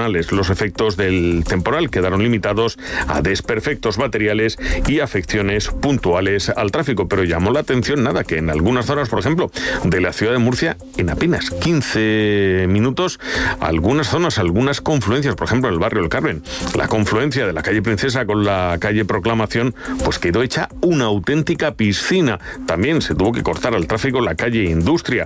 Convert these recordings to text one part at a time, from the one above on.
ocasionales. Los efectos del temporal quedaron limitados a desperfectos materiales y afecciones puntuales al tráfico, pero llamó la atención que en algunas zonas, por ejemplo, de la ciudad de Murcia, en apenas 15 minutos, algunas zonas, algunas confluencias, por ejemplo, en el barrio del Carmen, la confluencia de la calle Princesa con la calle Proclamación, pues quedó hecha una auténtica piscina. También se tuvo que cortar al tráfico la calle Industria,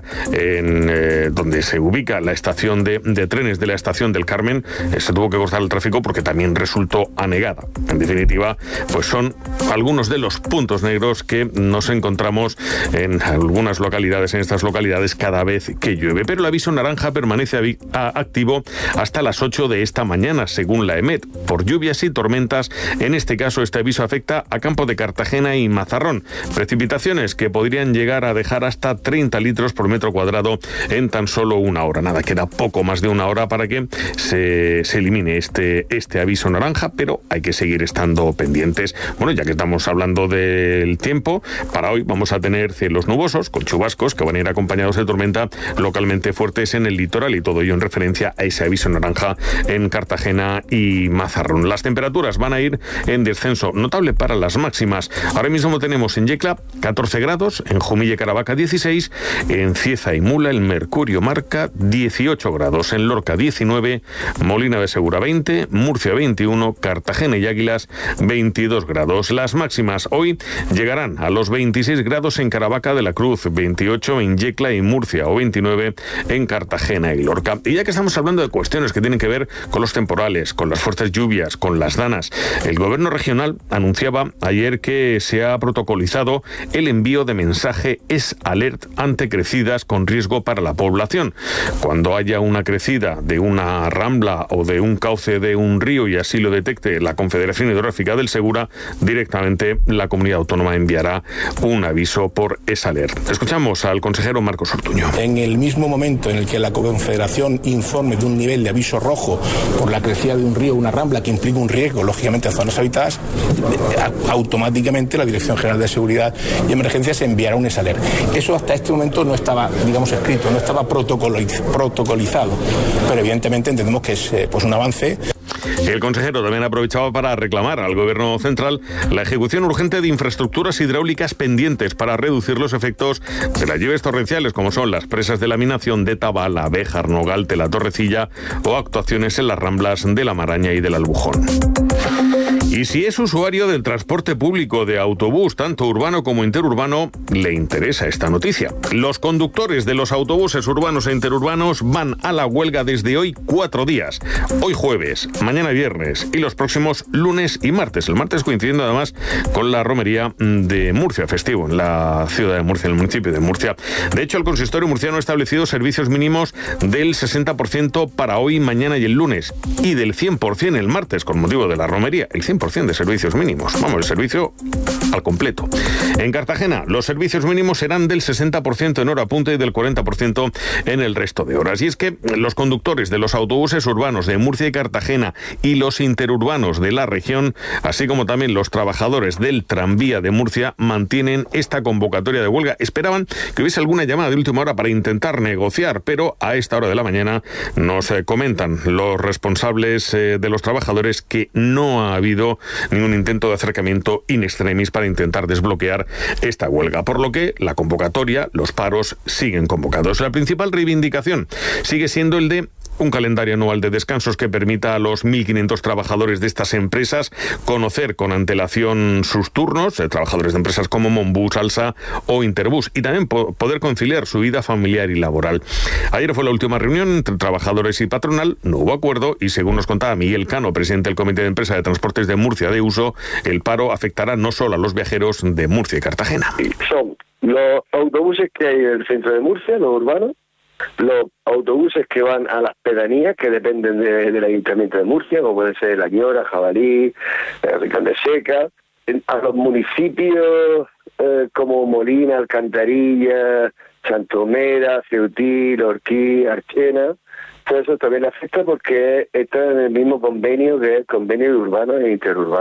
donde se ubica la estación de trenes de la estación del Carmen. Se tuvo que cortar el tráfico porque también resultó anegada. En definitiva, pues son algunos de los puntos negros que nos encontramos en algunas localidades, en estas localidades, cada vez que llueve. Pero el aviso naranja permanece activo hasta las 8 de esta mañana, según la EMET, por lluvias y tormentas. En este caso, este aviso afecta a Campo de Cartagena y Mazarrón. Precipitaciones que podrían llegar a dejar hasta 30 litros por metro cuadrado en tan solo una hora. Queda poco más de una hora para que se elimine este aviso naranja, pero hay que seguir estando pendientes. Bueno, ya que estamos hablando del tiempo, para hoy vamos a tener cielos nubosos con chubascos que van a ir acompañados de tormenta localmente fuertes en el litoral, y todo ello en referencia a ese aviso naranja en Cartagena y Mazarrón. Las temperaturas van a ir en descenso notable para las máximas. Ahora mismo tenemos en Yecla 14 grados, en Jumilla y Caravaca 16, en Cieza y Mula el mercurio marca 18 grados, en Lorca 19, Molina de Segura 20, Murcia 21, Cartagena y Águilas 22 grados. Las máximas hoy llegarán a los 26 grados en Caravaca de la Cruz, 28 en Yecla y Murcia o 29 en Cartagena y Lorca. Y ya que estamos hablando de cuestiones que tienen que ver con los temporales, con las fuertes lluvias, con las danas, el gobierno regional anunciaba ayer que se ha protocolizado el envío de mensaje Es-Alert ante crecidas con riesgo para la población. Cuando haya una crecida de una rambla o de un cauce de un río y así lo detecte la Confederación Hidrográfica del Segura, directamente la comunidad autónoma enviará un aviso por Es-Alert. Escuchamos al consejero Marcos Ortuño. En el mismo momento en el que la Confederación informe de un nivel de aviso rojo por la crecida de un río o una rambla que implica un riesgo, lógicamente, a zonas habitadas, automáticamente la Dirección General de Seguridad y Emergencias enviará un Es-Alert. Eso hasta este momento no estaba, escrito, no estaba protocolizado, pero evidentemente entendemos que es un avance. El consejero también aprovechaba para reclamar al Gobierno central la ejecución urgente de infraestructuras hidráulicas pendientes para reducir los efectos de las lluvias torrenciales, como son las presas de laminación de Tabala, Béjar, Nogalte, La Torrecilla o actuaciones en las ramblas de La Maraña y del Albujón. Y si es usuario del transporte público de autobús, tanto urbano como interurbano, le interesa esta noticia. Los conductores de los autobuses urbanos e interurbanos van a la huelga desde hoy 4 días. Hoy jueves, mañana viernes y los próximos lunes y martes. El martes coincidiendo además con la romería de Murcia, festivo en la ciudad de Murcia, en el municipio de Murcia. De hecho, el consistorio murciano ha establecido servicios mínimos del 60% para hoy, mañana y el lunes, y del 100% el martes con motivo de la romería. El 100% de servicios mínimos. Vamos, el servicio al completo. En Cartagena, los servicios mínimos serán del 60% en hora punta y del 40% en el resto de horas. Y es que los conductores de los autobuses urbanos de Murcia y Cartagena y los interurbanos de la región, así como también los trabajadores del tranvía de Murcia, mantienen esta convocatoria de huelga. Esperaban que hubiese alguna llamada de última hora para intentar negociar, pero a esta hora de la mañana nos comentan los responsables de los trabajadores que no ha habido ningún intento de acercamiento in extremis para intentar desbloquear esta huelga, por lo que la convocatoria, los paros siguen convocados. La principal reivindicación sigue siendo el de un calendario anual de descansos que permita a los 1.500 trabajadores de estas empresas conocer con antelación sus turnos, trabajadores de empresas como Monbus, Alsa o Interbus, y también poder conciliar su vida familiar y laboral. Ayer fue la última reunión entre trabajadores y patronal, no hubo acuerdo y, según nos contaba Miguel Cano, presidente del Comité de Empresa de Transportes de Murcia de Uso, el paro afectará no solo a los viajeros de Murcia y Cartagena. Son los autobuses que hay en el centro de Murcia, los urbanos, los autobuses que van a las pedanías que dependen del Ayuntamiento de Murcia, como puede ser La Guiora, Jabalí, Rincón de Seca, a los municipios como Molina, Alcantarilla, Santomera, Ceutí, Lorquí, Archena. Todo eso también afecta porque está en el mismo convenio que es el convenio de urbanos e interurbano.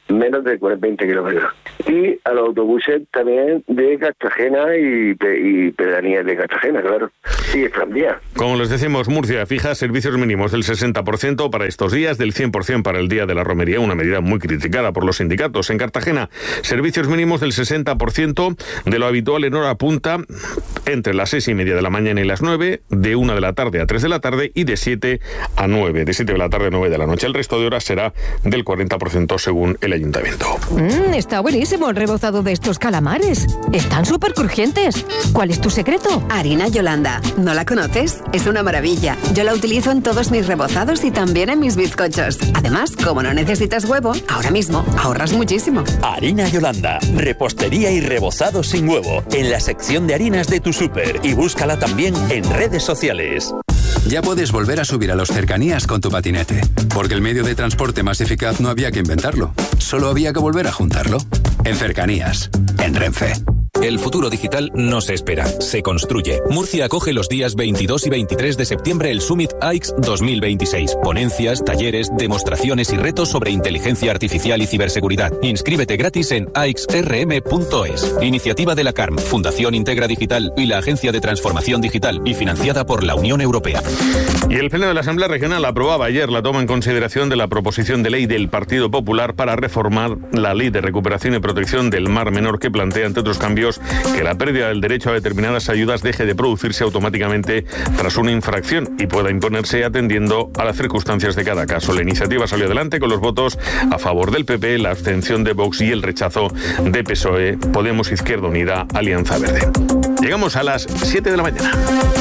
menos de 20 kilómetros. Y a los autobuses también de Cartagena y pedanías de Cartagena, claro. Sí, es tranvía. Como les decimos, Murcia fija servicios mínimos del 60% para estos días, del 100% para el Día de la Romería, una medida muy criticada por los sindicatos. En Cartagena, servicios mínimos del 60% de lo habitual en hora punta, entre las 6:30 de la mañana y las 9, de 1 de la tarde a 3 de la tarde y de 7 a 9, de 7 de la tarde a 9 de la noche. El resto de horas será del 40% según el ayuntamiento. Está buenísimo el rebozado de estos calamares. Están súper crujientes. ¿Cuál es tu secreto? Harina Yolanda. ¿No la conoces? Es una maravilla. Yo la utilizo en todos mis rebozados y también en mis bizcochos. Además, como no necesitas huevo, ahora mismo ahorras muchísimo. Harina Yolanda. Repostería y rebozado sin huevo. En la sección de harinas de tu súper. Y búscala también en redes sociales. Ya puedes volver a subir a los cercanías con tu patinete, porque el medio de transporte más eficaz no había que inventarlo, solo había que volver a juntarlo. En Cercanías, en Renfe. El futuro digital no se espera, se construye. Murcia acoge los días 22 y 23 de septiembre el Summit AIX 2026. Ponencias, talleres, demostraciones y retos sobre inteligencia artificial y ciberseguridad. Inscríbete gratis en aixrm.es. Iniciativa de la CARM, Fundación Integra Digital y la Agencia de Transformación Digital y financiada por la Unión Europea. Y el Pleno de la Asamblea Regional aprobaba ayer la toma en consideración de la proposición de ley del Partido Popular para reformar la Ley de Recuperación y Protección del Mar Menor, que plantea, entre otros cambios, que la pérdida del derecho a determinadas ayudas deje de producirse automáticamente tras una infracción y pueda imponerse atendiendo a las circunstancias de cada caso. La iniciativa salió adelante con los votos a favor del PP, la abstención de Vox y el rechazo de PSOE, Podemos, Izquierda Unida, Alianza Verde. Llegamos a las 7 de la mañana.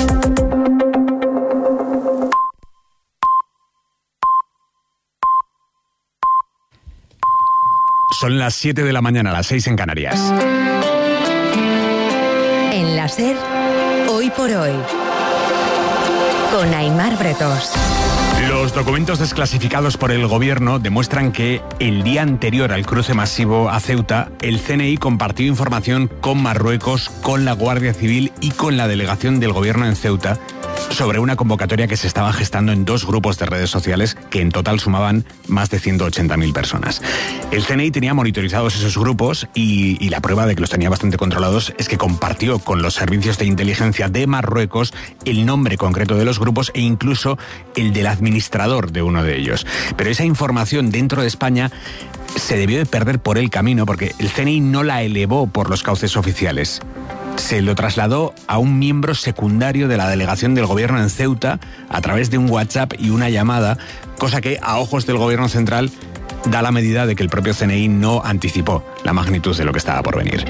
Son las 7 de la mañana, las 6 en Canarias. En la SER, hoy por hoy, con Aimar Bretos. Los documentos desclasificados por el gobierno demuestran que el día anterior al cruce masivo a Ceuta, el CNI compartió información con Marruecos, con la Guardia Civil y con la delegación del gobierno en Ceuta sobre una convocatoria que se estaba gestando en 2 grupos de redes sociales que en total sumaban más de 180.000 personas. El CNI tenía monitorizados esos grupos y la prueba de que los tenía bastante controlados es que compartió con los servicios de inteligencia de Marruecos el nombre concreto de los grupos e incluso el del administrador de uno de ellos. Pero esa información dentro de España se debió de perder por el camino porque el CNI no la elevó por los cauces oficiales. Se lo trasladó a un miembro secundario de la delegación del gobierno en Ceuta a través de un WhatsApp y una llamada, cosa que a ojos del gobierno central da la medida de que el propio CNI no anticipó la magnitud de lo que estaba por venir.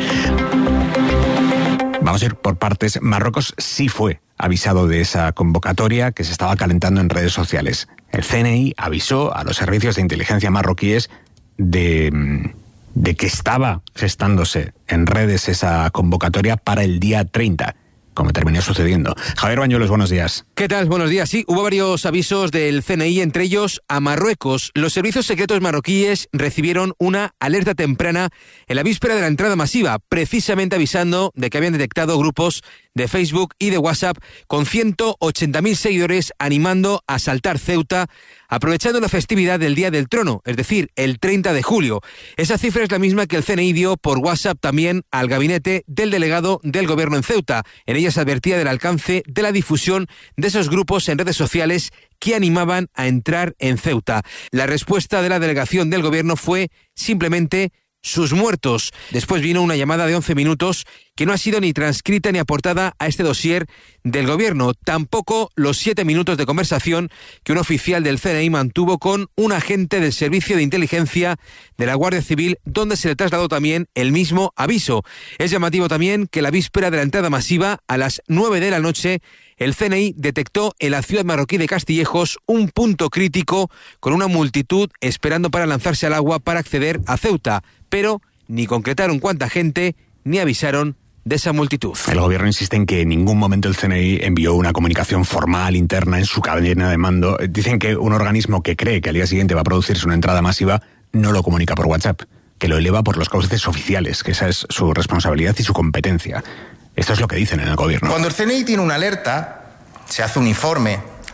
Vamos a ir por partes. Marruecos sí fue avisado de esa convocatoria que se estaba calentando en redes sociales. El CNI avisó a los servicios de inteligencia marroquíes de que estaba gestándose en redes esa convocatoria para el día 30, como terminó sucediendo. Javier Bañuelos, buenos días. ¿Qué tal? Buenos días. Sí, hubo varios avisos del CNI, entre ellos a Marruecos. Los servicios secretos marroquíes recibieron una alerta temprana en la víspera de la entrada masiva, precisamente avisando de que habían detectado grupos de Facebook y de WhatsApp con 180.000 seguidores animando a asaltar Ceuta, aprovechando la festividad del Día del Trono, es decir, el 30 de julio. Esa cifra es la misma que el CNI dio por WhatsApp también al gabinete del delegado del gobierno en Ceuta. En ella se advertía del alcance de la difusión de esos grupos en redes sociales que animaban a entrar en Ceuta. La respuesta de la delegación del gobierno fue simplemente sus muertos. Después vino una llamada de 11 minutos que no ha sido ni transcrita ni aportada a este dossier del gobierno. Tampoco los 7 minutos de conversación que un oficial del CNI mantuvo con un agente del Servicio de Inteligencia de la Guardia Civil, donde se le trasladó también el mismo aviso. Es llamativo también que la víspera de la entrada masiva, a las 9 de la noche, el CNI detectó en la ciudad marroquí de Castillejos un punto crítico con una multitud esperando para lanzarse al agua para acceder a Ceuta, pero ni concretaron cuánta gente ni avisaron de esa multitud. El gobierno insiste en que en ningún momento el CNI envió una comunicación formal interna en su cadena de mando. Dicen que un organismo que cree que al día siguiente va a producirse una entrada masiva no lo comunica por WhatsApp, que lo eleva por los cauces oficiales, que esa es su responsabilidad y su competencia. Esto es lo que dicen en el gobierno. Cuando el CNI tiene una alerta, se hace un informe,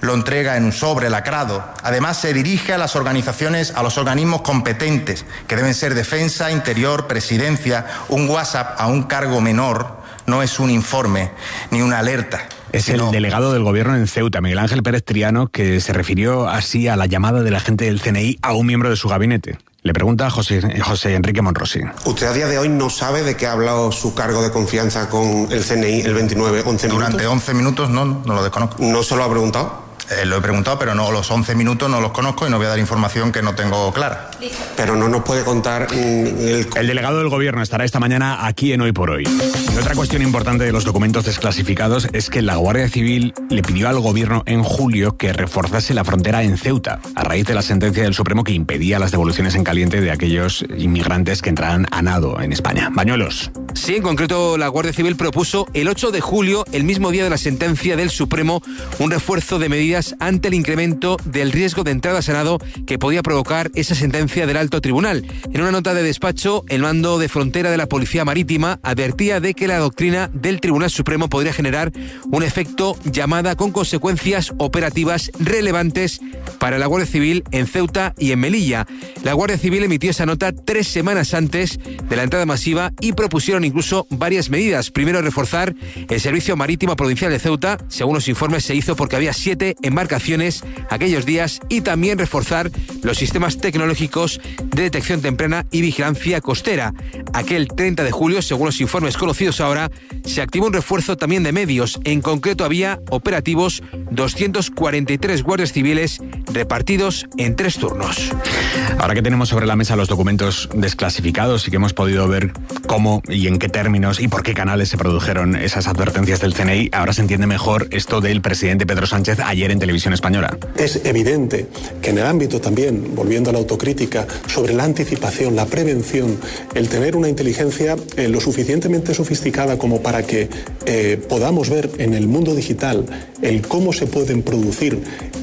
lo entrega en un sobre lacrado. Además, se dirige a las organizaciones, a los organismos competentes, que deben ser Defensa, Interior, Presidencia. Un WhatsApp a un cargo menor no es un informe ni una alerta. Es el delegado del gobierno en Ceuta, Miguel Ángel Pérez Triano, que se refirió así a la llamada del agente del CNI a un miembro de su gabinete. Le pregunta a José Enrique Monrosi. ¿Usted a día de hoy no sabe de qué ha hablado su cargo de confianza con el CNI el 29, 11 minutos? Durante 11 minutos no lo desconozco. ¿No se lo ha preguntado? Lo he preguntado, pero no, los 11 minutos no los conozco y no voy a dar información que no tengo clara. Pero no nos puede contar El delegado del gobierno estará esta mañana aquí en Hoy por Hoy. Y otra cuestión importante de los documentos desclasificados es que la Guardia Civil le pidió al gobierno en julio que reforzase la frontera en Ceuta, a raíz de la sentencia del Supremo que impedía las devoluciones en caliente de aquellos inmigrantes que entraran a nado en España. Bañuelos. Sí, en concreto la Guardia Civil propuso el 8 de julio, el mismo día de la sentencia del Supremo, un refuerzo de medidas ante el incremento del riesgo de entrada a Senado que podía provocar esa sentencia del Alto Tribunal. En una nota de despacho, el mando de frontera de la Policía Marítima advertía de que la doctrina del Tribunal Supremo podría generar un efecto llamada con consecuencias operativas relevantes para la Guardia Civil en Ceuta y en Melilla. La Guardia Civil emitió esa nota 3 semanas antes de la entrada masiva y propusieron incluso varias medidas. Primero, reforzar el Servicio Marítimo Provincial de Ceuta. Según los informes, se hizo porque había 7 embarcaciones aquellos días, y también reforzar los sistemas tecnológicos de detección temprana y vigilancia costera. Aquel 30 de julio, según los informes conocidos ahora, se activó un refuerzo también de medios. En concreto, había operativos 243 guardias civiles repartidos en 3 turnos. Ahora que tenemos sobre la mesa los documentos desclasificados y que hemos podido ver cómo y en qué términos y por qué canales se produjeron esas advertencias del CNI, ahora se entiende mejor esto del presidente Pedro Sánchez ayer en Televisión Española. Es evidente que en el ámbito también, volviendo a la autocrítica, sobre la anticipación, la prevención, el tener una inteligencia lo suficientemente sofisticada como para que podamos ver en el mundo digital el cómo se pueden producir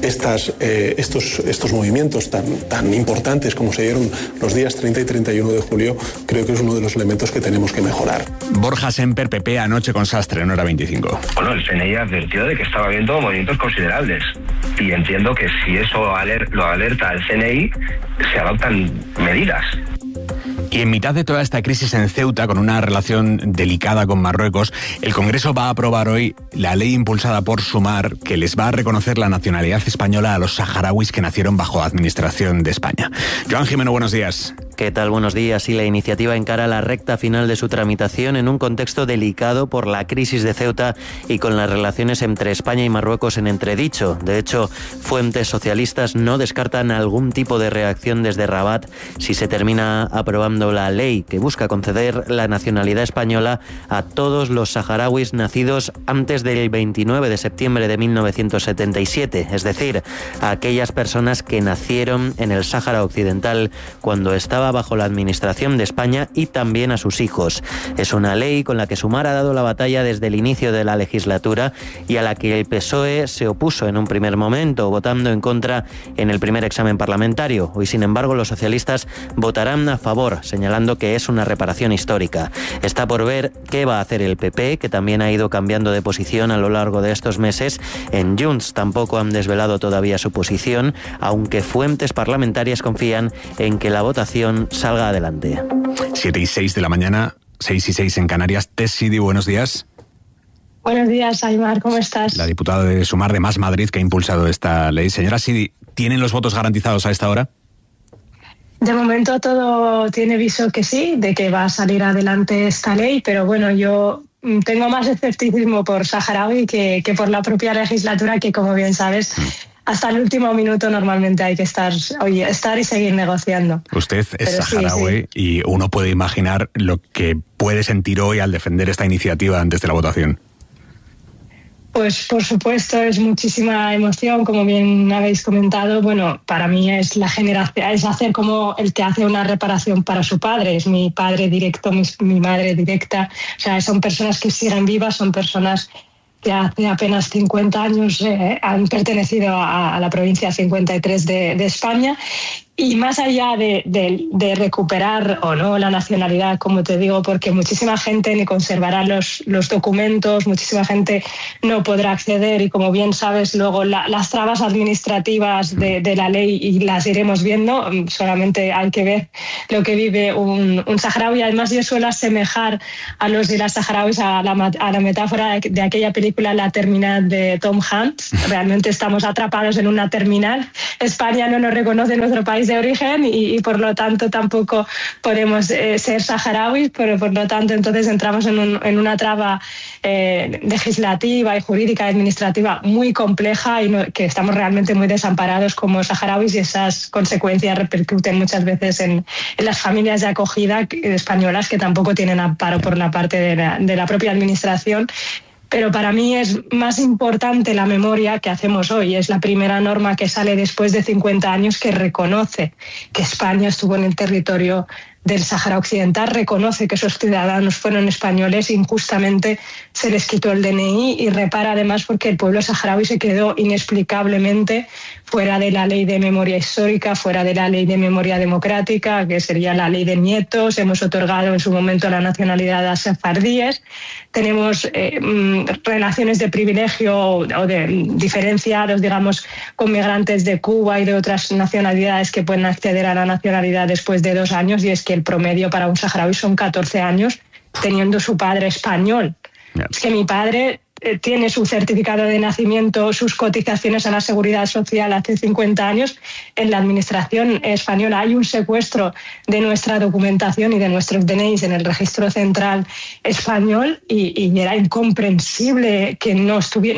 estos movimientos tan importantes como se dieron los días 30 y 31 de julio, creo que es uno de los elementos que tenemos que mejorar. Borja Semper, PP, anoche con Sastre en Hora 25. Bueno, el CNI advirtió de que estaba habiendo movimientos considerables y entiendo que si eso lo alerta al CNI, se adoptan medidas. Y en mitad de toda esta crisis en Ceuta, con una relación delicada con Marruecos, el Congreso va a aprobar hoy la ley impulsada por Sumar que les va a reconocer la nacionalidad española a los saharauis que nacieron bajo administración de España. Joan Jimeno, buenos días. ¿Qué tal? Buenos días. Y la iniciativa encara la recta final de su tramitación en un contexto delicado por la crisis de Ceuta y con las relaciones entre España y Marruecos en entredicho. De hecho, fuentes socialistas no descartan algún tipo de reacción desde Rabat si se termina aprobando la ley que busca conceder la nacionalidad española a todos los saharauis nacidos antes del 29 de septiembre de 1977, es decir, a aquellas personas que nacieron en el Sáhara Occidental cuando estaba bajo la administración de España, y también a sus hijos. Es una ley con la que Sumar ha dado la batalla desde el inicio de la legislatura y a la que el PSOE se opuso en un primer momento, votando en contra en el primer examen parlamentario. Hoy, sin embargo, los socialistas votarán a favor, señalando que es una reparación histórica. Está por ver qué va a hacer el PP, que también ha ido cambiando de posición a lo largo de estos meses. En Junts tampoco han desvelado todavía su posición, aunque fuentes parlamentarias confían en que la votación salga adelante. 7:06 de la mañana, 6:06 en Canarias. Tess Sidi, buenos días. Buenos días, Aymar, ¿cómo estás? La diputada de Sumar de Más Madrid que ha impulsado esta ley. Señora Sidi, ¿tienen los votos garantizados a esta hora? De momento todo tiene viso que sí, de que va a salir adelante esta ley, pero bueno, yo tengo más escepticismo por saharaui que por la propia legislatura, que como bien sabes, hasta el último minuto normalmente hay que estar y seguir negociando. Usted es saharaui, sí. Y uno puede imaginar lo que puede sentir hoy al defender esta iniciativa antes de la votación. Pues por supuesto es muchísima emoción, como bien habéis comentado. Bueno, para mí es la generación, es hacer como el que hace una reparación para su padre. Es mi padre directo, mi madre directa. O sea, son personas que siguen vivas, son personas que hace apenas 50 años han pertenecido a la provincia 53 de España. Y más allá de recuperar o no la nacionalidad, como te digo, porque muchísima gente ni conservará los documentos, muchísima gente no podrá acceder y, como bien sabes, luego las trabas administrativas de la ley, y las iremos viendo, solamente hay que ver lo que vive un saharaui. Además, yo suelo asemejar a los y las saharauis a la metáfora de aquella película La Terminal de Tom Hanks. Realmente estamos atrapados en una terminal. España no nos reconoce nuestro país de origen y por lo tanto tampoco podemos ser saharauis, pero por lo tanto entonces entramos en una traba legislativa y jurídica y administrativa muy compleja, y que estamos realmente muy desamparados como saharauis, y esas consecuencias repercuten muchas veces en las familias de acogida españolas, que tampoco tienen amparo por la parte de la propia administración. Pero para mí es más importante la memoria que hacemos hoy. Es la primera norma que sale después de 50 años que reconoce que España estuvo en el territorio del Sáhara Occidental, reconoce que esos ciudadanos fueron españoles, injustamente se les quitó el DNI, y repara además porque el pueblo saharaui se quedó inexplicablemente fuera de la ley de memoria histórica, fuera de la ley de memoria democrática, que sería la ley de nietos. Hemos otorgado en su momento la nacionalidad a sefardíes. Tenemos relaciones de privilegio o de diferenciados, digamos, con migrantes de Cuba y de otras nacionalidades que pueden acceder a la nacionalidad después de 2 años, y es que el promedio para un saharaui son 14 años teniendo su padre español. Es que mi padre tiene su certificado de nacimiento, sus cotizaciones a la Seguridad Social hace 50 años en la administración española. Hay un secuestro de nuestra documentación y de nuestros DNIs en el registro central español, y era incomprensible que no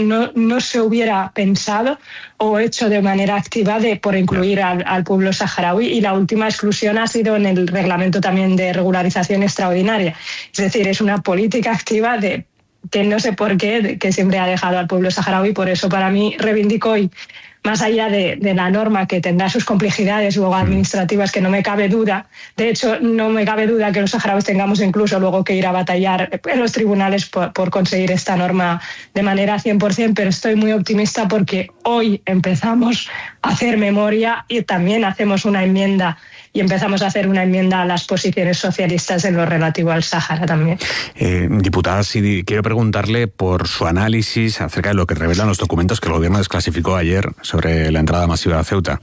se hubiera pensado o hecho de manera activa por incluir al pueblo saharaui. Y la última exclusión ha sido en el reglamento también de regularización extraordinaria. Es decir, es una política activa que no sé por qué, que siempre ha dejado al pueblo saharaui. Por eso, para mí, reivindico hoy, más allá de la norma, que tendrá sus complejidades luego administrativas, que no me cabe duda. De hecho, no me cabe duda que los saharauis tengamos incluso luego que ir a batallar en los tribunales por conseguir esta norma de manera 100%, pero estoy muy optimista porque hoy empezamos a hacer memoria y también hacemos una enmienda. Y empezamos a hacer una enmienda a las posiciones socialistas en lo relativo al Sáhara también. Diputada, sí, quiero preguntarle por su análisis acerca de lo que revelan los documentos que el gobierno desclasificó ayer sobre la entrada masiva a Ceuta.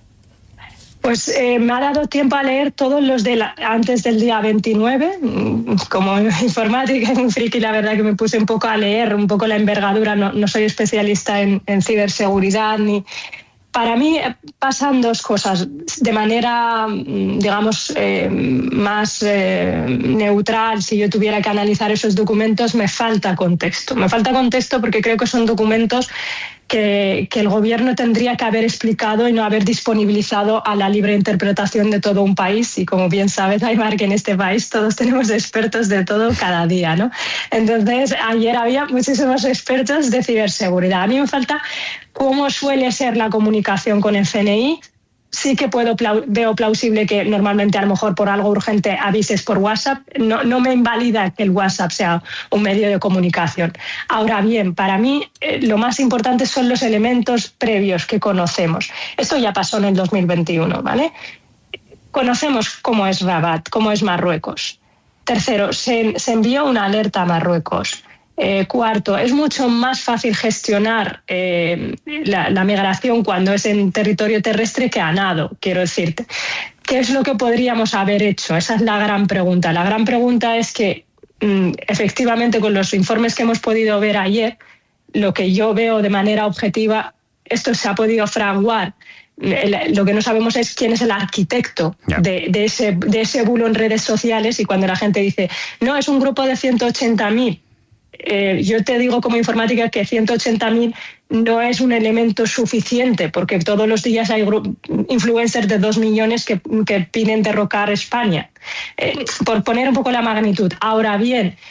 Pues me ha dado tiempo a leer todos los antes del día 29. Como informática y muy friki, la verdad que me puse un poco a leer un poco la envergadura. No soy especialista en ciberseguridad ni... Para mí pasan 2 cosas. De manera, digamos, más neutral, si yo tuviera que analizar esos documentos, me falta contexto. Me falta contexto porque creo que son documentos que el gobierno tendría que haber explicado y no haber disponibilizado a la libre interpretación de todo un país. Y como bien sabes, Aymar, que en este país todos tenemos expertos de todo cada día, ¿no? Entonces, ayer había muchísimos expertos de ciberseguridad. A mí me falta cómo suele ser la comunicación con el CNI. Sí que veo plausible que normalmente a lo mejor por algo urgente avises por WhatsApp. No me invalida que el WhatsApp sea un medio de comunicación. Ahora bien, para mí lo más importante son los elementos previos que conocemos. Esto ya pasó en el 2021, ¿vale? Conocemos cómo es Rabat, cómo es Marruecos. Tercero, se envió una alerta a Marruecos. Cuarto, es mucho más fácil gestionar la migración cuando es en territorio terrestre que a nado, quiero decirte. ¿Qué es lo que podríamos haber hecho? Esa es la gran pregunta. La gran pregunta es que, efectivamente, con los informes que hemos podido ver ayer, lo que yo veo de manera objetiva, esto se ha podido fraguar. Lo que no sabemos es quién es el arquitecto de ese bulo en redes sociales, y cuando la gente dice, no, es un grupo de 180.000, yo te digo como informática que 180.000 no es un elemento suficiente, porque todos los días hay influencers de 2 millones que piden derrocar España. Por poner un poco la magnitud. Ahora bien,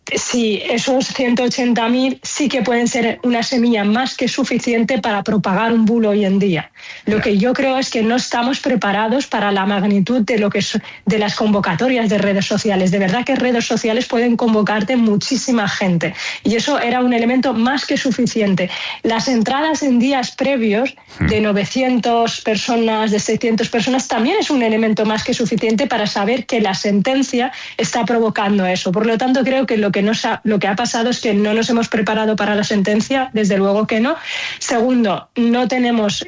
sí, esos 180.000 sí que pueden ser una semilla más que suficiente para propagar un bulo hoy en día. Lo que yo creo es que no estamos preparados para la magnitud de lo que es, de las convocatorias de redes sociales. De verdad que redes sociales pueden convocarte muchísima gente y eso era un elemento más que suficiente. Las entradas en días previos de 900 personas, de 600 personas, también es un elemento más que suficiente para saber que la sentencia está provocando eso. Por lo tanto, creo que lo que ha pasado es que no nos hemos preparado para la sentencia, desde luego que no. Segundo, no tenemos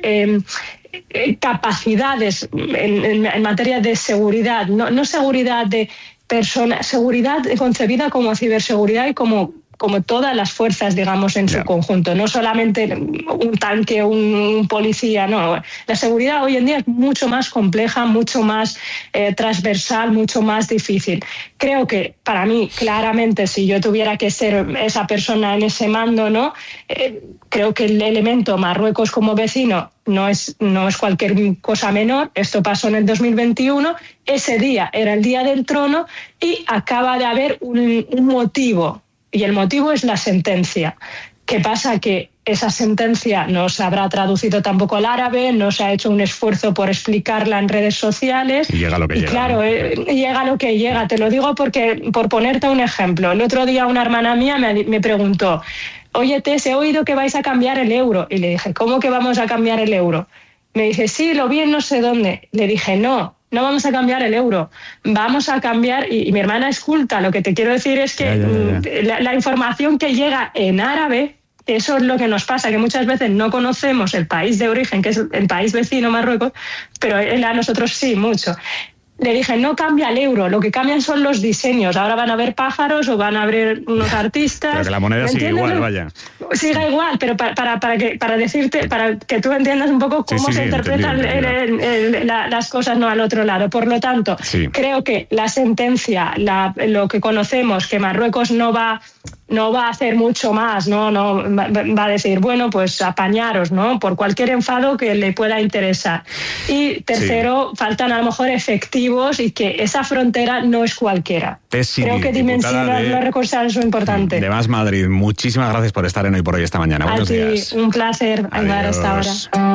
capacidades en materia de seguridad, no seguridad de personas, seguridad concebida como ciberseguridad y como todas las fuerzas, digamos, en su conjunto, no solamente un tanque, un policía, no. La seguridad hoy en día es mucho más compleja, mucho más transversal, mucho más difícil. Creo que, para mí, claramente, si yo tuviera que ser esa persona en ese mando, ¿no? Creo que el elemento Marruecos como vecino no es cualquier cosa menor. Esto pasó en el 2021, ese día era el Día del Trono y acaba de haber un motivo. Y el motivo es la sentencia. ¿Qué pasa? Que esa sentencia no se habrá traducido tampoco al árabe, no se ha hecho un esfuerzo por explicarla en redes sociales. Y llega lo que llega. Claro, llega lo que llega. Te lo digo porque, por ponerte un ejemplo, el otro día una hermana mía me preguntó: oye, Tess, he oído que vais a cambiar el euro. Y le dije: ¿cómo que vamos a cambiar el euro? Me dice: sí, lo vi en no sé dónde. Le dije: no vamos a cambiar el euro, vamos a cambiar, y mi hermana es culta, lo que te quiero decir es que la información que llega en árabe, eso es lo que nos pasa, que muchas veces no conocemos el país de origen, que es el país vecino Marruecos, pero a nosotros sí, mucho. Le dije: no cambia el euro, lo que cambian son los diseños. Ahora van a haber pájaros o van a haber unos artistas. Pero que la moneda sigue igual, vaya. Sigue igual, pero para decirte, para que tú entiendas un poco cómo se interpretan las cosas, no al otro lado. Por lo tanto, creo que la sentencia, lo que conocemos, que Marruecos no va a hacer mucho más, no va a decir, bueno, pues apañaros, ¿no? Por cualquier enfado que le pueda interesar. Y tercero, faltan a lo mejor efectivos y que esa frontera no es cualquiera. Creo que dimensionar los recursos es muy importante. De Más Madrid, muchísimas gracias por estar en Hoy por Hoy esta mañana. Buenos días. Un placer hablar hasta ahora.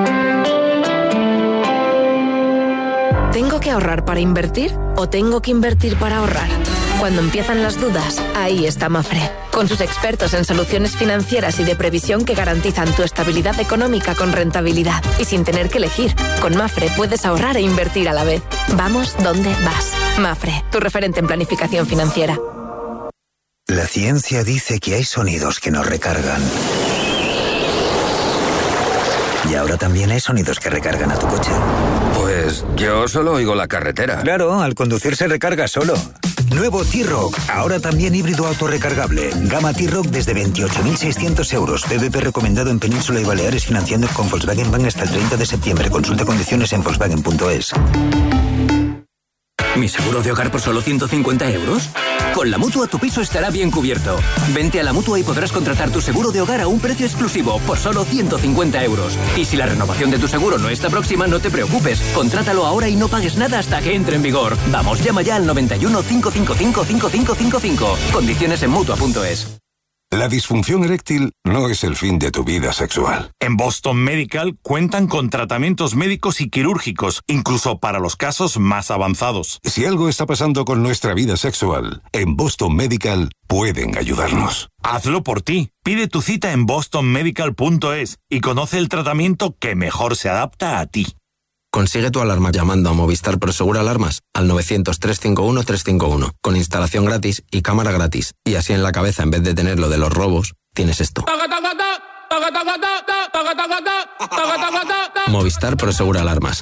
¿Tengo que ahorrar para invertir o tengo que invertir para ahorrar? Cuando empiezan las dudas, ahí está Mafre, con sus expertos en soluciones financieras y de previsión que garantizan tu estabilidad económica con rentabilidad y sin tener que elegir. Con Mafre puedes ahorrar e invertir a la vez. Vamos donde vas. Mafre, tu referente en planificación financiera. La ciencia dice que hay sonidos que nos recargan. Y ahora también hay sonidos que recargan a tu coche. Pues yo solo oigo la carretera. Claro, al conducir se recarga solo. Nuevo T-Roc, ahora también híbrido autorrecargable. Gama T-Roc desde 28.600 euros. BBP recomendado en Península y Baleares, financiando con Volkswagen Bank hasta el 30 de septiembre. Consulta condiciones en Volkswagen.es. ¿Mi seguro de hogar por solo 150 euros? Con la Mutua tu piso estará bien cubierto. Vente a la Mutua y podrás contratar tu seguro de hogar a un precio exclusivo por solo 150 euros. Y si la renovación de tu seguro no está próxima, no te preocupes. Contrátalo ahora y no pagues nada hasta que entre en vigor. Vamos, llama ya al 91 555 5555. Condiciones en Mutua.es. La disfunción eréctil no es el fin de tu vida sexual. En Boston Medical cuentan con tratamientos médicos y quirúrgicos, incluso para los casos más avanzados. Si algo está pasando con nuestra vida sexual, en Boston Medical pueden ayudarnos. Hazlo por ti. Pide tu cita en bostonmedical.es y conoce el tratamiento que mejor se adapta a ti. Consigue tu alarma llamando a Movistar Prosegur Alarmas al 900-351-351, con instalación gratis y cámara gratis. Y así en la cabeza, en vez de tener lo de los robos, tienes esto. Movistar Prosegur Alarmas.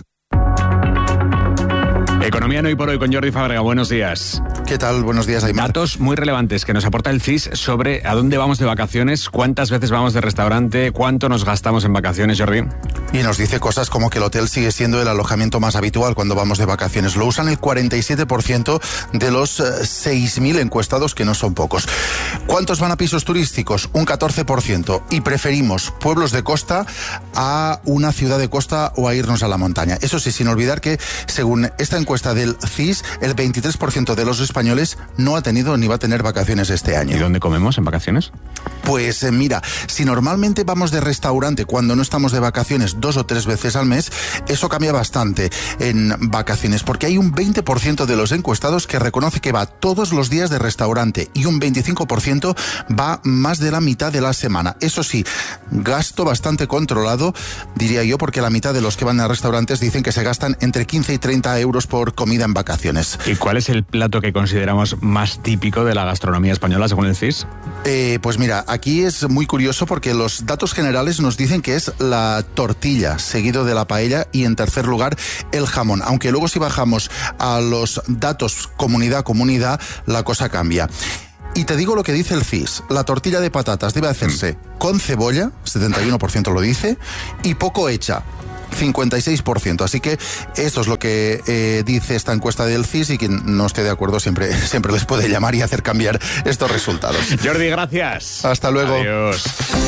Economía en Hoy por Hoy con Jordi Fábrega. Buenos días. ¿Qué tal? Buenos días, Aymar. Datos muy relevantes que nos aporta el CIS sobre a dónde vamos de vacaciones, cuántas veces vamos de restaurante, cuánto nos gastamos en vacaciones, Jordi. Y nos dice cosas como que el hotel sigue siendo el alojamiento más habitual cuando vamos de vacaciones. Lo usan el 47% de los 6.000 encuestados, que no son pocos. ¿Cuántos van a pisos turísticos? Un 14%. Y preferimos pueblos de costa a una ciudad de costa o a irnos a la montaña. Eso sí, sin olvidar que, según esta encuesta del CIS, el 23% de los españoles no ha tenido ni va a tener vacaciones este año. ¿Y dónde comemos en vacaciones? Pues mira, si normalmente vamos de restaurante cuando no estamos de vacaciones 2 o 3 veces al mes, eso cambia bastante en vacaciones, porque hay un 20% de los encuestados que reconoce que va todos los días de restaurante y un 25% va más de la mitad de la semana. Eso sí, gasto bastante controlado, diría yo, porque la mitad de los que van a restaurantes dicen que se gastan entre 15 y 30 euros por comida en vacaciones. ¿Y cuál es el plato que consideramos más típico de la gastronomía española, según el CIS? Pues mira, aquí es muy curioso porque los datos generales nos dicen que es la tortilla, seguido de la paella y en tercer lugar el jamón. Aunque luego si bajamos a los datos comunidad a comunidad, la cosa cambia. Y te digo lo que dice el CIS. La tortilla de patatas debe hacerse con cebolla, 71% lo dice, y poco hecha, 56%. Así que esto es lo que dice esta encuesta del CIS, y quien no esté de acuerdo siempre les puede llamar y hacer cambiar estos resultados. Jordi, gracias. Hasta luego. Adiós.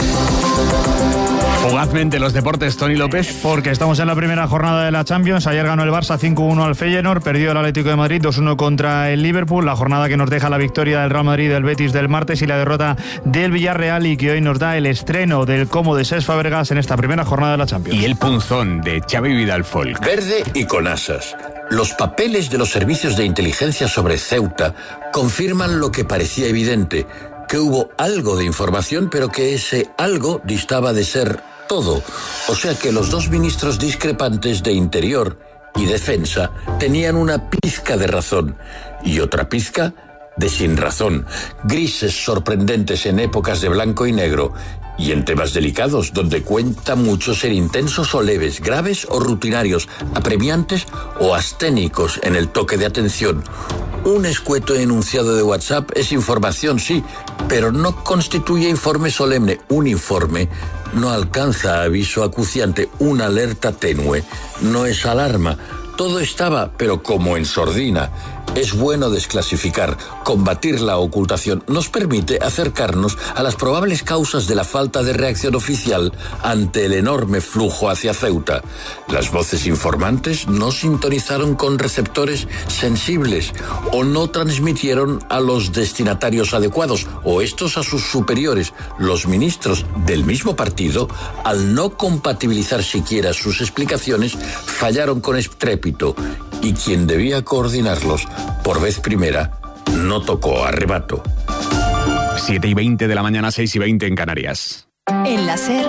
Fugazmente los deportes, Tony López. Porque estamos en la primera jornada de la Champions. Ayer ganó el Barça 5-1 al Feyenoord, perdió el Atlético de Madrid 2-1 contra el Liverpool. La jornada que nos deja la victoria del Real Madrid, del Betis del martes y la derrota del Villarreal, y que hoy nos da el estreno del Como de Cesc Fàbregas en esta primera jornada de la Champions. Y el punzón de Xavi Vidal Folk. Verde y con asas. Los papeles de los servicios de inteligencia sobre Ceuta confirman lo que parecía evidente, que hubo algo de información, pero que ese algo distaba de ser todo. O sea que los dos ministros discrepantes de Interior y Defensa tenían una pizca de razón y otra pizca de sin razón. Grises sorprendentes en épocas de blanco y negro y en temas delicados donde cuenta mucho ser intensos o leves, graves o rutinarios, apremiantes o asténicos en el toque de atención. Un escueto enunciado de WhatsApp es información, sí, pero no constituye informe solemne. Un informe no alcanza aviso acuciante. Una alerta tenue no es alarma. Todo estaba, pero como en sordina. Es bueno desclasificar, combatir la ocultación. Nos permite acercarnos a las probables causas de la falta de reacción oficial ante el enorme flujo hacia Ceuta. Las voces informantes no sintonizaron con receptores sensibles o no transmitieron a los destinatarios adecuados, o estos a sus superiores. Los ministros del mismo partido, al no compatibilizar siquiera sus explicaciones, fallaron con estrépito, y quien debía coordinarlos por vez primera no tocó a rebato. 7:20 de la mañana, 6:20 en Canarias. En la SER,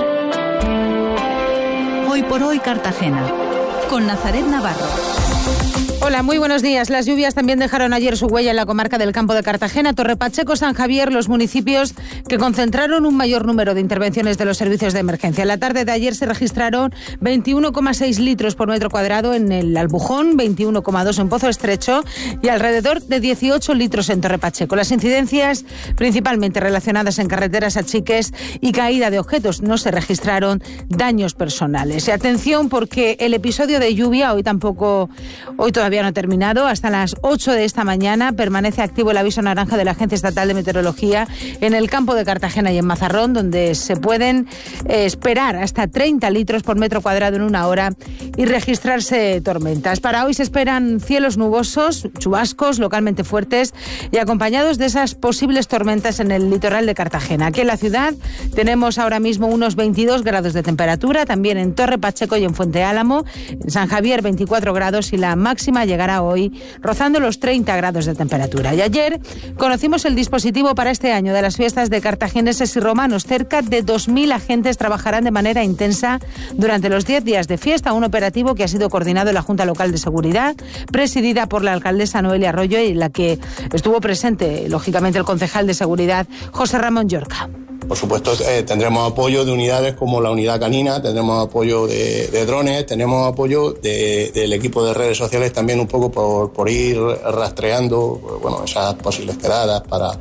Hoy por Hoy Cartagena, con Nazaret Navarro. Hola, muy buenos días. Las lluvias también dejaron ayer su huella en la comarca del Campo de Cartagena, Torre Pacheco, San Javier, los municipios que concentraron un mayor número de intervenciones de los servicios de emergencia. En la tarde de ayer se registraron 21,6 litros por metro cuadrado en el Albujón, 21,2 en Pozo Estrecho y alrededor de 18 litros en Torre Pacheco. Las incidencias principalmente relacionadas en carreteras, achiques y caída de objetos. No se registraron daños personales. Y atención, porque el episodio de lluvia hoy todavía no ha terminado. Hasta las 8 de esta mañana permanece activo el aviso naranja de la Agencia Estatal de Meteorología en el Campo de Cartagena y en Mazarrón, donde se pueden esperar hasta 30 litros por metro cuadrado en una hora y registrarse tormentas. Para hoy se esperan cielos nubosos, chubascos localmente fuertes y acompañados de esas posibles tormentas en el litoral de Cartagena. Aquí en la ciudad tenemos ahora mismo unos 22 grados de temperatura, también en Torre Pacheco y en Fuente Álamo, en San Javier 24 grados y la máxima llegará hoy rozando los 30 grados de temperatura. Y ayer conocimos el dispositivo para este año de las fiestas de cartagineses y romanos. Cerca de 2.000 agentes trabajarán de manera intensa durante los 10 días de fiesta, un operativo que ha sido coordinado en la Junta Local de Seguridad, presidida por la alcaldesa Noelia Arroyo, y en la que estuvo presente, lógicamente, el concejal de Seguridad, José Ramón Llorca. Por supuesto, tendremos apoyo de unidades como la unidad canina, tendremos apoyo de drones, tenemos apoyo del equipo de redes sociales también un poco por ir rastreando esas posibles quedadas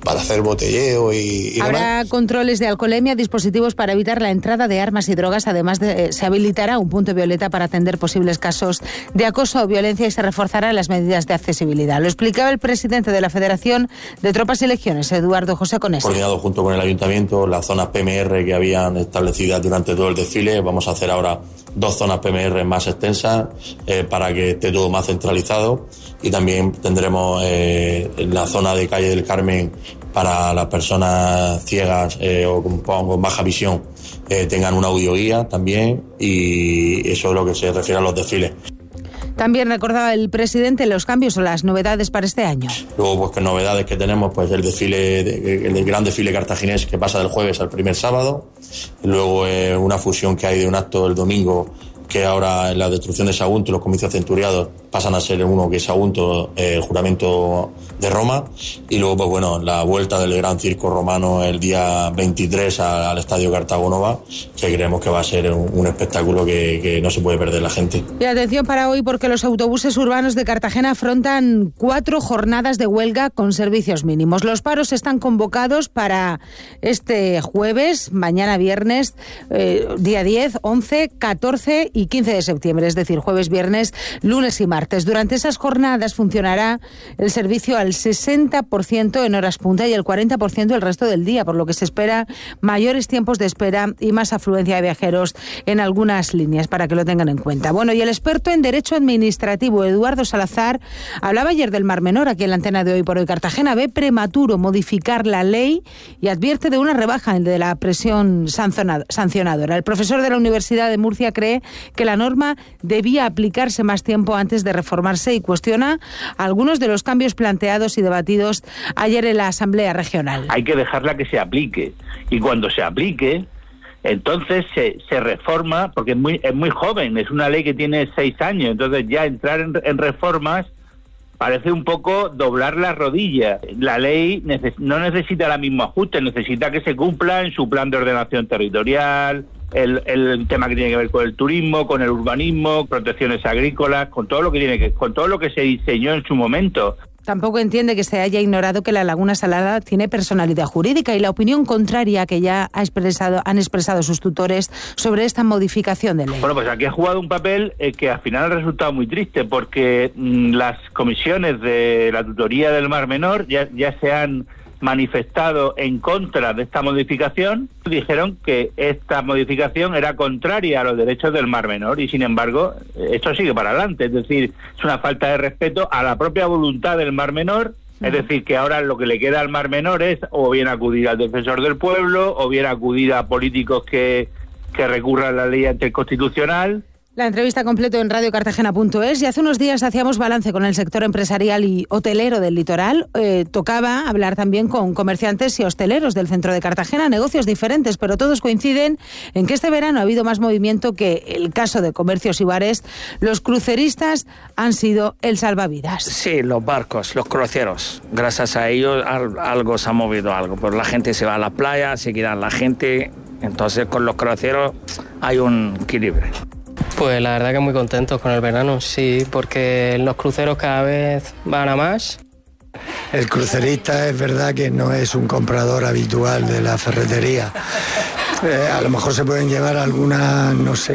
para hacer botelleo y habrá demás. controles de alcoholemia, dispositivos para evitar la entrada de armas y drogas. Además, se habilitará un punto violeta para atender posibles casos de acoso o violencia y se reforzarán las medidas de accesibilidad. Lo explicaba el presidente de la Federación de Tropas y Legiones, Eduardo José Conesa. Coordinado junto con el Ayuntamiento, las zonas PMR que habían establecidas durante todo el desfile, vamos a hacer ahora 2 zonas PMR más extensas para que esté todo más centralizado, y también tendremos la zona de Calle del Carmen para las personas ciegas o con baja visión, tengan una audioguía también, y eso es lo que se refiere a los desfiles. También recordaba el presidente los cambios o las novedades para este año. Luego, pues, ¿qué novedades que tenemos? Pues el gran desfile cartaginés que pasa del jueves al primer sábado. Luego una fusión que hay de un acto el domingo, que ahora en la destrucción de Sagunto, los comicios centuriados pasan a ser uno que es Sagunto, el juramento de Roma. Y luego, pues bueno, la vuelta del gran circo romano el día 23 al Estadio Cartago Nova, que creemos que va a ser un espectáculo que no se puede perder la gente. Y atención para hoy, porque los autobuses urbanos de Cartagena afrontan 4 jornadas de huelga con servicios mínimos. Los paros están convocados para este jueves, mañana viernes, día 10, 11, 14 y 15 de septiembre, es decir, jueves, viernes, lunes y martes. Durante esas jornadas funcionará el servicio al 60% en horas punta y el 40% el resto del día, por lo que se espera mayores tiempos de espera y más afluencia de viajeros en algunas líneas, para que lo tengan en cuenta. Bueno, y el experto en Derecho Administrativo, Eduardo Salazar, hablaba ayer del Mar Menor aquí en la antena de Hoy por Hoy. Cartagena ve prematuro modificar la ley y advierte de una rebaja de la presión sancionadora. El profesor de la Universidad de Murcia cree que la norma debía aplicarse más tiempo antes de reformarse y cuestiona algunos de los cambios planteados y debatidos ayer en la Asamblea Regional. Hay que dejarla que se aplique, y cuando se aplique, entonces se reforma, porque es muy joven, es una ley que tiene 6 años, entonces ya entrar en reformas parece un poco doblar la rodilla. La ley no necesita el mismo ajuste, necesita que se cumpla en su plan de ordenación territorial, el tema que tiene que ver con el turismo, con el urbanismo, protecciones agrícolas, con todo lo que se diseñó en su momento. Tampoco entiende que se haya ignorado que la Laguna Salada tiene personalidad jurídica y la opinión contraria que ya han expresado sus tutores sobre esta modificación de ley. Bueno, pues aquí ha jugado un papel que al final ha resultado muy triste, porque las comisiones de la tutoría del Mar Menor ya se han manifestado en contra de esta modificación. Dijeron que esta modificación era contraria a los derechos del Mar Menor y, sin embargo, esto sigue para adelante. Es decir, es una falta de respeto a la propia voluntad del Mar Menor. Es decir, que ahora lo que le queda al Mar Menor es o bien acudir al defensor del pueblo o bien acudir a políticos que recurran a la ley anticonstitucional. La entrevista completa en radiocartagena.es. Y hace unos días hacíamos balance con el sector empresarial y hotelero del litoral. Tocaba hablar también con comerciantes y hosteleros del centro de Cartagena, negocios diferentes, pero todos coinciden en que este verano ha habido más movimiento que el caso de comercios y bares. Los cruceristas han sido el salvavidas. Sí, los barcos, los cruceros. Gracias a ellos algo se ha movido algo. Pues la gente se va a la playa, se queda la gente. Entonces con los cruceros hay un equilibrio. Pues la verdad que muy contentos con el verano, sí, porque los cruceros cada vez van a más. El crucerista es verdad que no es un comprador habitual de la ferretería. A lo mejor se pueden llevar algunas, no sé,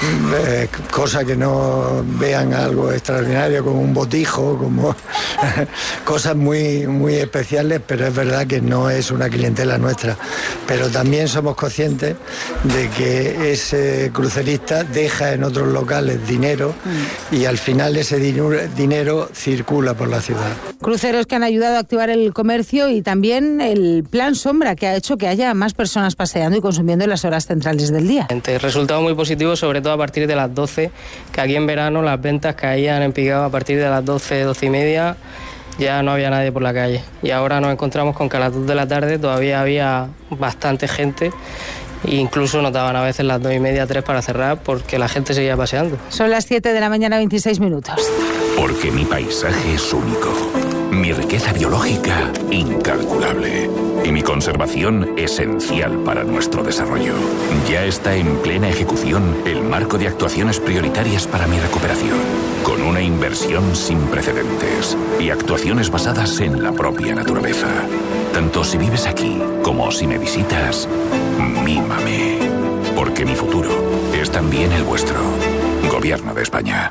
cosas que no vean algo extraordinario, como un botijo, como cosas muy, muy especiales, pero es verdad que no es una clientela nuestra. Pero también somos conscientes de que ese crucerista deja en otros locales dinero y al final ese dinero circula por la ciudad. Cruceros que han ayudado a activar el comercio y también el plan sombra, que ha hecho que haya más personas paseando y consumiendo en las horas centrales del día. Resultado muy positivo, sobre todo a partir de las 12, que aquí en verano las ventas caían en picado a partir de las 12, 12 y media, ya no había nadie por la calle. Y ahora nos encontramos con que a las 2 de la tarde todavía había bastante gente. E incluso nos daban a veces las 2 y media, 3 para cerrar, porque la gente seguía paseando. Son las 7 de la mañana, 26 minutos. Porque mi paisaje es único, mi riqueza biológica incalculable y mi conservación esencial para nuestro desarrollo. Ya está en plena ejecución el marco de actuaciones prioritarias para mi recuperación. con una inversión sin precedentes y actuaciones basadas en la propia naturaleza. Tanto si vives aquí como si me visitas, mímame. Porque mi futuro es también el vuestro. Gobierno de España.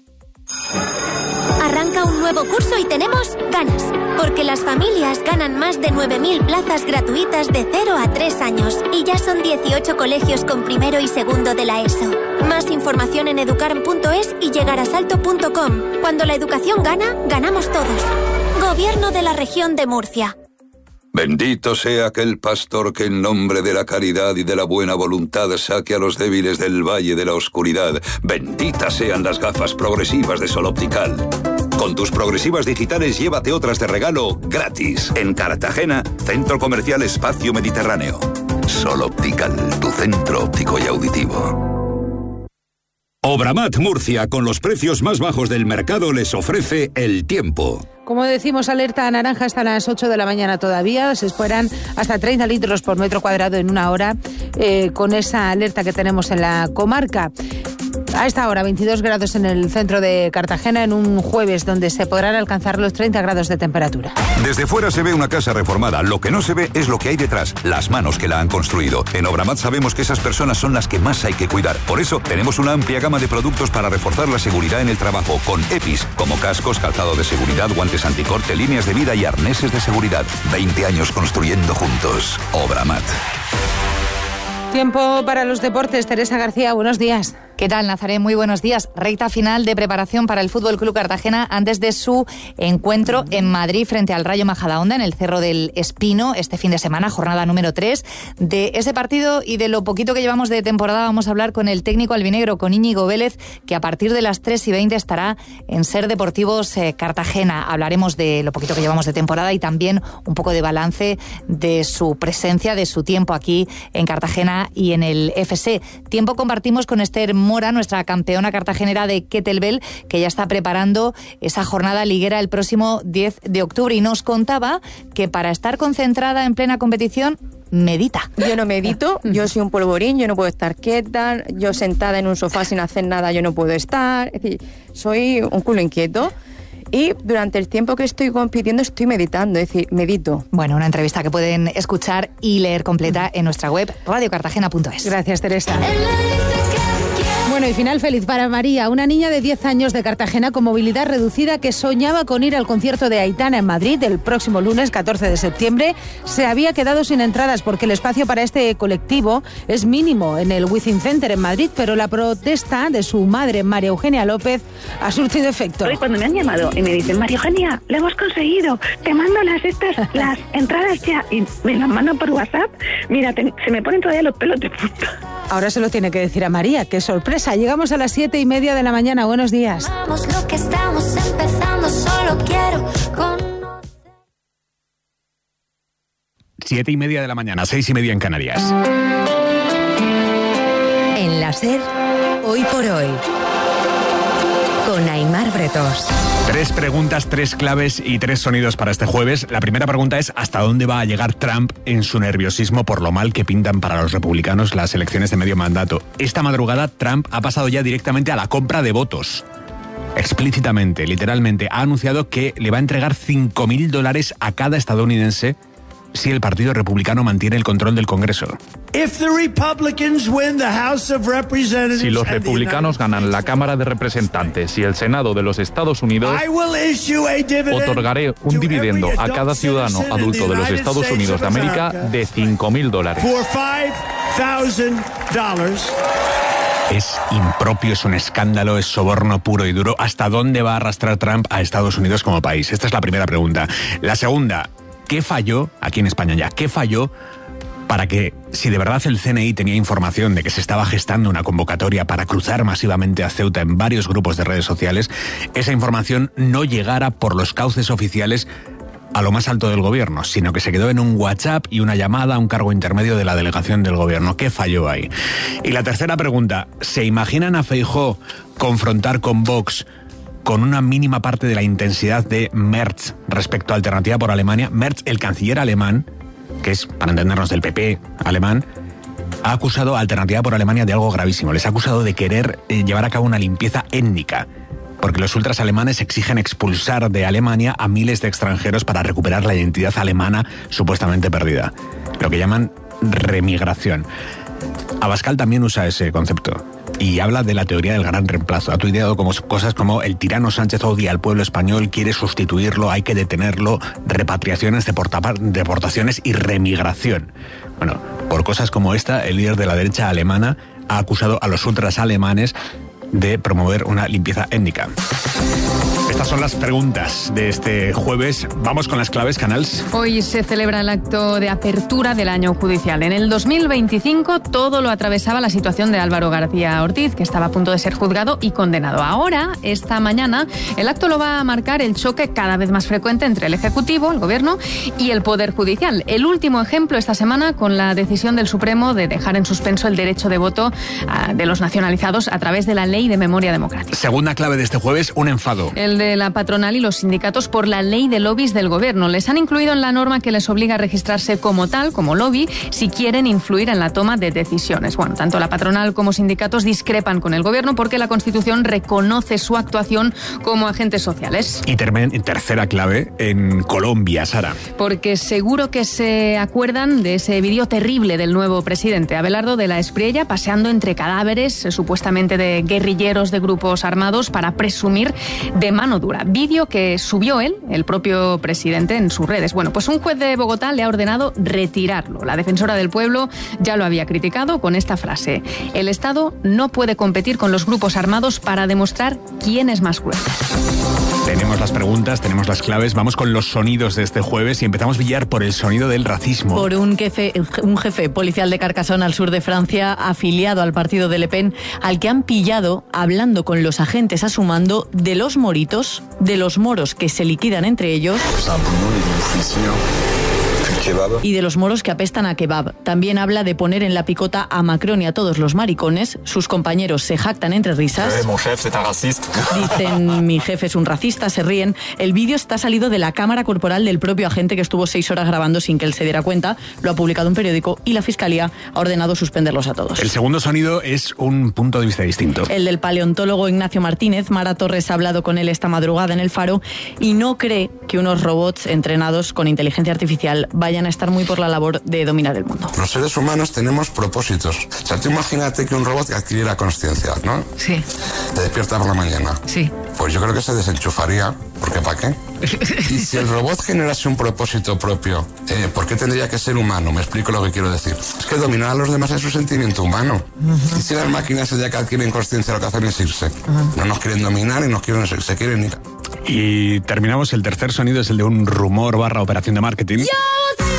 Arranca un nuevo curso y tenemos ganas, porque las familias ganan más de 9.000 plazas gratuitas de 0 a 3 años y ya son 18 colegios con primero y segundo de la ESO. Más información en educarm.es y llegarasalto.com. Cuando la educación gana, ganamos todos. Gobierno de la Región de Murcia. Bendito sea aquel pastor que en nombre de la caridad y de la buena voluntad saque a los débiles del valle de la oscuridad. Benditas sean las gafas progresivas de Sol Optical. Con tus progresivas digitales llévate otras de regalo gratis. En Cartagena, Centro Comercial Espacio Mediterráneo. Sol Optical, tu centro óptico y auditivo. Obramat Murcia, con los precios más bajos del mercado, les ofrece el tiempo. Como decimos, alerta naranja hasta las 8 de la mañana todavía. Se esperan hasta 30 litros por metro cuadrado en una hora con esa alerta que tenemos en la comarca. A esta hora, 22 grados en el centro de Cartagena, en un jueves donde se podrán alcanzar los 30 grados de temperatura. Desde fuera se ve una casa reformada. Lo que no se ve es lo que hay detrás, las manos que la han construido. En Obramat sabemos que esas personas son las que más hay que cuidar. Por eso tenemos una amplia gama de productos para reforzar la seguridad en el trabajo, con EPIs, como cascos, calzado de seguridad, guantes anticorte, líneas de vida y arneses de seguridad. 20 años construyendo juntos. Obramat. Tiempo para los deportes. Teresa García, buenos días. ¿Qué tal, Nazaret? Muy buenos días. Recta final de preparación para el Fútbol Club Cartagena antes de su encuentro en Madrid frente al Rayo Majadahonda en el Cerro del Espino este fin de semana, jornada número 3. De ese partido y de lo poquito que llevamos de temporada vamos a hablar con el técnico albinegro, con Íñigo Vélez, que a partir de las 3:20 estará en SER Deportivos Cartagena. Hablaremos de lo poquito que llevamos de temporada y también un poco de balance de su presencia, de su tiempo aquí en Cartagena y en el FC. Tiempo compartimos con Esther Mora, nuestra campeona cartagenera de kettlebell, que ya está preparando esa jornada liguera el próximo 10 de octubre y nos contaba que para estar concentrada en plena competición medita. Yo no medito, yo soy un polvorín, yo no puedo estar quieta, yo sentada en un sofá sin hacer nada yo no puedo estar, es decir, soy un culo inquieto. Y durante el tiempo que estoy compitiendo estoy meditando, es decir, medito. Bueno, una entrevista que pueden escuchar y leer completa en nuestra web radiocartagena.es. Gracias, Teresa. Bueno, y final feliz para María, una niña de 10 años de Cartagena con movilidad reducida que soñaba con ir al concierto de Aitana en Madrid el próximo lunes 14 de septiembre. Se había quedado sin entradas porque el espacio para este colectivo es mínimo en el Within Center en Madrid, pero la protesta de su madre, María Eugenia López, ha surtido efecto. Hoy cuando me han llamado y me dicen, María Eugenia, lo hemos conseguido, te mando las entradas ya, y me las mandan por WhatsApp, mira, se me ponen todavía los pelos de punta. Ahora se lo tiene que decir a María, qué sorpresa. Llegamos a las 7:30 de la mañana. Buenos días. Vamos, lo que estamos empezando, solo quiero conocer. 7:30 de la mañana, 6:30 en Canarias. En la SER, hoy por hoy, con Aimar Bretos. 3 preguntas, 3 claves y 3 sonidos para este jueves. La primera pregunta es ¿hasta dónde va a llegar Trump en su nerviosismo por lo mal que pintan para los republicanos las elecciones de medio mandato? Esta madrugada Trump ha pasado ya directamente a la compra de votos. Explícitamente, literalmente, ha anunciado que le va a entregar $5,000 a cada estadounidense si el Partido Republicano mantiene el control del Congreso. Si los republicanos ganan la Cámara de Representantes y el Senado de los Estados Unidos, otorgaré un dividendo a cada ciudadano adulto de los Estados Unidos de América de $5,000. Es impropio, es un escándalo, es soborno puro y duro. ¿Hasta dónde va a arrastrar Trump a Estados Unidos como país? Esta es la primera pregunta. La segunda, ¿qué falló, aquí en España ya, qué falló para que, si de verdad el CNI tenía información de que se estaba gestando una convocatoria para cruzar masivamente a Ceuta en varios grupos de redes sociales, esa información no llegara por los cauces oficiales a lo más alto del gobierno, sino que se quedó en un WhatsApp y una llamada a un cargo intermedio de la delegación del gobierno? ¿Qué falló ahí? Y la tercera pregunta, ¿se imaginan a Feijóo confrontar con Vox con una mínima parte de la intensidad de Merz respecto a Alternativa por Alemania? Merz, el canciller alemán, que es, para entendernos, del PP alemán, ha acusado a Alternativa por Alemania de algo gravísimo. Les ha acusado de querer llevar a cabo una limpieza étnica porque los ultras alemanes exigen expulsar de Alemania a miles de extranjeros para recuperar la identidad alemana supuestamente perdida, lo que llaman remigración. Abascal también usa ese concepto y habla de la teoría del gran reemplazo. Ha tuiteado como cosas como: el tirano Sánchez odia al pueblo español, quiere sustituirlo, hay que detenerlo, repatriaciones, deportaciones y remigración. Bueno, por cosas como esta, el líder de la derecha alemana ha acusado a los ultras alemanes de promover una limpieza étnica. Estas son las preguntas de este jueves. Vamos con las claves, Canals. Hoy se celebra el acto de apertura del año judicial. En el 2025 todo lo atravesaba la situación de Álvaro García Ortiz, que estaba a punto de ser juzgado y condenado. Ahora, esta mañana, el acto lo va a marcar el choque cada vez más frecuente entre el Ejecutivo, el Gobierno, y el Poder Judicial. El último ejemplo esta semana con la decisión del Supremo de dejar en suspenso el derecho de voto de los nacionalizados a través de la Ley de Memoria Democrática. Segunda clave de este jueves, un enfado. El de la patronal y los sindicatos por la ley de lobbies del Gobierno. Les han incluido en la norma que les obliga a registrarse como tal, como lobby, si quieren influir en la toma de decisiones. Bueno, tanto la patronal como sindicatos discrepan con el Gobierno porque la Constitución reconoce su actuación como agentes sociales. Y tercera clave, en Colombia, Sara. Porque seguro que se acuerdan de ese vídeo terrible del nuevo presidente, Abelardo de la Espriella, paseando entre cadáveres, supuestamente de guerrilleros de grupos armados, para presumir de mano dura. Vídeo que subió él, el propio presidente, en sus redes. Bueno, pues un juez de Bogotá le ha ordenado retirarlo. La defensora del pueblo ya lo había criticado con esta frase: el Estado no puede competir con los grupos armados para demostrar quién es más cruel. Tenemos las preguntas, tenemos las claves, vamos con los sonidos de este jueves y empezamos, Villar, por el sonido del racismo. Por un jefe policial de Carcassonne, al sur de Francia, afiliado al partido de Le Pen, al que han pillado hablando con los agentes a su mando de los moritos, de los moros que se liquidan entre ellos y de los moros que apestan a kebab. También habla de poner en la picota a Macron y a todos los maricones. Sus compañeros se jactan entre risas. Dicen: mi jefe es un racista, se ríen. El vídeo está salido de la cámara corporal del propio agente, que estuvo 6 horas grabando sin que él se diera cuenta. Lo ha publicado un periódico y la Fiscalía ha ordenado suspenderlos a todos. El segundo sonido es un punto de vista distinto. El del paleontólogo Ignacio Martínez. Mara Torres ha hablado con él esta madrugada en El Faro y no cree que unos robots entrenados con inteligencia artificial vayan a estar muy por la labor de dominar el mundo. Los seres humanos tenemos propósitos. O sea, tú imagínate que un robot adquiriera conciencia, ¿no? Sí. Te despierta por la mañana. Sí. Pues yo creo que se desenchufaría, porque ¿para qué? Y si el robot generase un propósito propio, ¿por qué tendría que ser humano? Me explico lo que quiero decir. Es que dominar a los demás es un sentimiento humano. Y si las máquinas ya que adquieren conciencia, lo que hacen es irse. No nos quieren dominar y se quieren ir. Y terminamos, el tercer sonido es el de un rumor / operación de marketing. ¡Ya!